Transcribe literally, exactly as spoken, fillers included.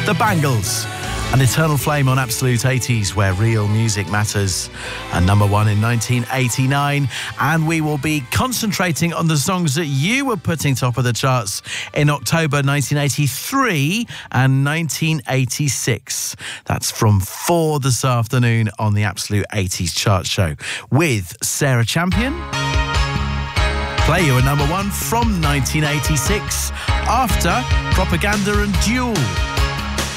The Bangles. An Eternal Flame on Absolute eighties, where real music matters. And number one in nineteen eighty-nine. And we will be concentrating on the songs that you were putting top of the charts in October nineteen eighty-three and nineteen eighty-six. That's from four this afternoon on the Absolute eighties chart show with Sarah Champion. Play you a number one from nineteen eighty-six after Propaganda and Duel.